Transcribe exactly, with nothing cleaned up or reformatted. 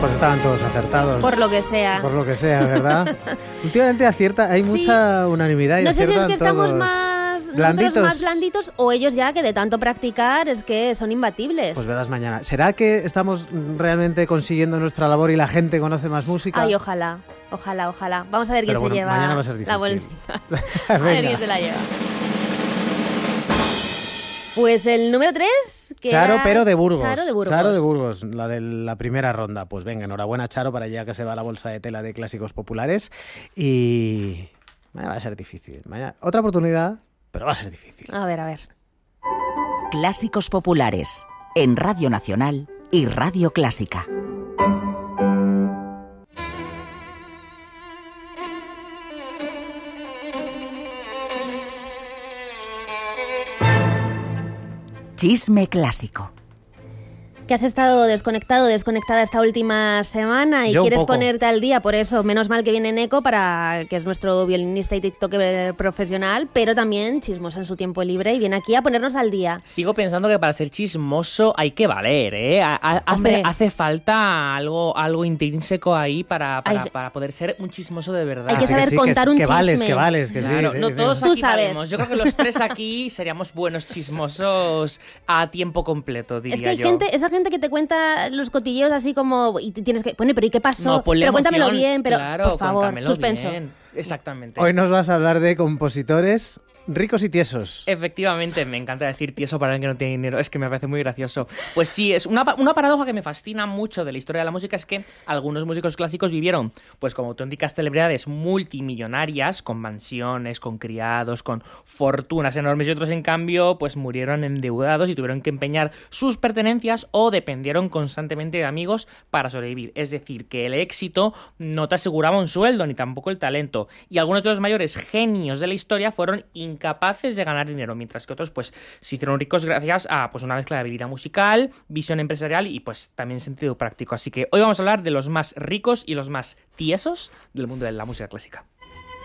Pues estaban todos acertados. Por lo que sea. Por lo que sea, ¿verdad? Últimamente acierta, hay Sí. mucha unanimidad y No sé si es aciertan que estamos todos. más Blanditos. nosotros más blanditos o ellos ya que de tanto practicar es que son imbatibles. Pues verás mañana. ¿Será que estamos realmente consiguiendo nuestra labor y la gente conoce más música? Ay, ojalá, ojalá, ojalá. Vamos a ver quién Pero bueno, se lleva mañana va a ser la difícil. bolsita. A ver Venga. quién se la lleva. Pues el número tres, que Charo, era pero de Burgos. Charo de Burgos. Charo de Burgos, la de la primera ronda. Pues venga, enhorabuena, Charo, para ya que se va la bolsa de tela de clásicos populares. Y mañana va a ser difícil. Mañana, otra oportunidad, pero va a ser difícil. A ver, a ver. Clásicos populares en Radio Nacional y Radio Clásica. Chisme clásico. Que has estado desconectado, desconectada esta última semana y Yo un quieres poco. ponerte al día, por eso, menos mal que viene Neko, para que es nuestro violinista y tiktoker profesional, pero también chismoso en su tiempo libre y viene aquí a ponernos al día. Sigo pensando que para ser chismoso hay que valer, ¿eh? A- a- Hombre. hace, hace falta algo, algo intrínseco ahí para, para, Hay- para poder ser un chismoso de verdad. Hay que Así saber sí, contar que, un que vales, chisme. que vales, que Claro, sí. no sí, todos sí. Tú aquí sabes. valemos. Yo creo que los tres aquí seríamos buenos chismosos a tiempo completo, diría Es que hay yo. gente, esa gente que te cuenta los cotilleos así como y te tienes que, bueno, pero ¿y qué pasó? No, ponle pero cuéntamelo emoción, bien, pero claro, por favor, cuéntamelo suspenso. bien. Exactamente. Hoy nos vas a hablar de compositores ricos y tiesos. Efectivamente, me encanta decir tieso para alguien que no tiene dinero, es que me parece muy gracioso. Pues sí, es una, pa- una paradoja que me fascina mucho de la historia de la música, es que algunos músicos clásicos vivieron pues como auténticas celebridades multimillonarias, con mansiones, con criados, con fortunas enormes, y otros en cambio pues murieron endeudados y tuvieron que empeñar sus pertenencias o dependieron constantemente de amigos para sobrevivir. Es decir, que el éxito no te aseguraba un sueldo, ni tampoco el talento. Y algunos de los mayores genios de la historia fueron incapaces de ganar dinero, mientras que otros pues se hicieron ricos gracias a pues una mezcla de habilidad musical, visión empresarial y pues también sentido práctico. Así que hoy vamos a hablar de los más ricos y los más tiesos del mundo de la música clásica.